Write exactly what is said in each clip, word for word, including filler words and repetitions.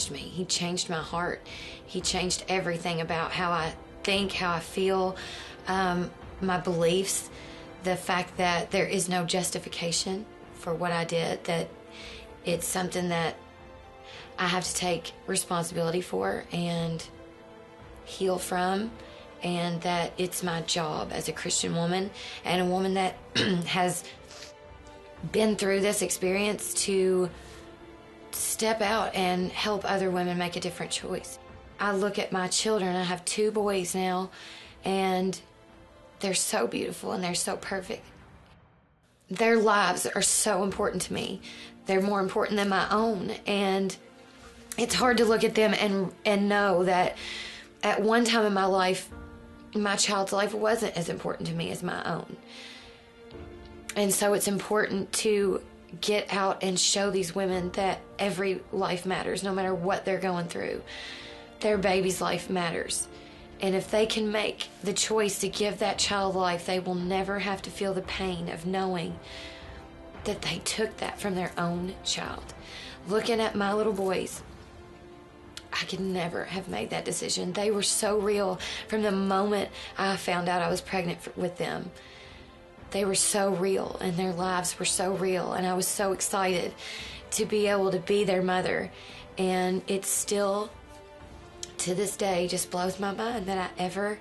changed me. He changed my heart. He changed everything about how I think, how I feel, um, my beliefs, the fact that there is no justification for what I did, that it's something that I have to take responsibility for and heal from, and that it's my job as a Christian woman and a woman that has been through this experience to step out and help other women make a different choice. I look at my children, I have two boys now, and they're so beautiful and they're so perfect. Their lives are so important to me. They're more important than my own, and it's hard to look at them and and know that at one time in my life, my child's life wasn't as important to me as my own. And so it's important to get out and show these women that every life matters, no matter what they're going through. Their baby's life matters. And if they can make the choice to give that child life, they will never have to feel the pain of knowing that they took that from their own child. Looking at my little boys, I could never have made that decision. They were so real from the moment I found out I was pregnant with them. They were so real, and their lives were so real, and I was so excited to be able to be their mother. And it still, to this day, just blows my mind that I ever,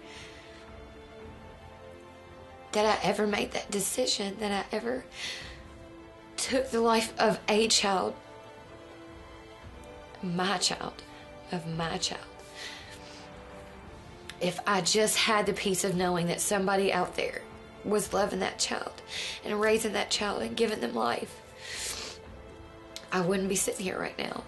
that I ever made that decision, that I ever took the life of a child, my child, of my child. If I just had the peace of knowing that somebody out there was loving that child and raising that child and giving them life, I wouldn't be sitting here right now.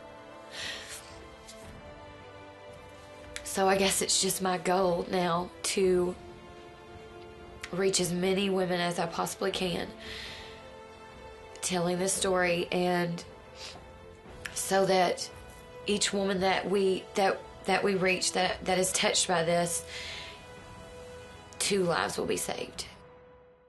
So I guess it's just my goal now to reach as many women as I possibly can, telling this story, and so that each woman that we that that we reach that that is touched by this, two lives will be saved.